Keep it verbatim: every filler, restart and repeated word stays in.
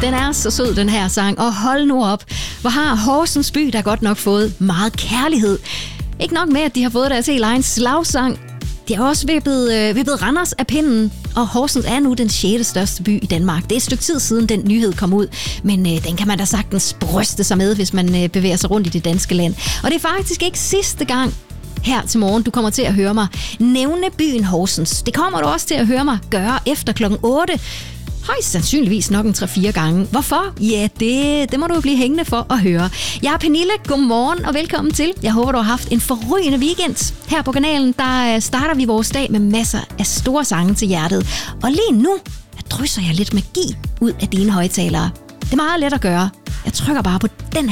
Den er så sød, den her sang. Og hold nu op, hvor har Horsens by der godt nok fået meget kærlighed. Ikke nok med, at de har fået deres helt egen slagsang. De har også vippet, øh, vippet Randers af pinden, og Horsens er nu den sjette største by i Danmark. Det er et stykke tid siden, den nyhed kom ud, men øh, den kan man da sagtens bryste sig med, hvis man øh, bevæger sig rundt i det danske land. Og det er faktisk ikke sidste gang her til morgen, du kommer til at høre mig nævne byen Horsens. Det kommer du også til at høre mig gøre efter klokken otte. Højst sandsynligvis nok en tre-fire gange. Hvorfor? Ja, det, det må du jo blive hængende for at høre. Jeg er Pernille. Godmorgen og velkommen til. Jeg håber, du har haft en forrygende weekend. Her på kanalen, der starter vi vores dag med masser af store sange til hjertet. Og lige nu, der drysser jeg lidt magi ud af dine højtalere. Det er meget let at gøre. Jeg trykker bare på den her